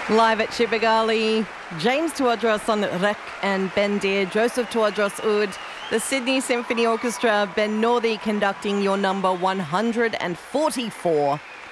Live at Chibagali, James Tuadros on Rek and Ben Deer, Joseph Tuadros Oud, the Sydney Symphony Orchestra, Ben Northey conducting your number 144.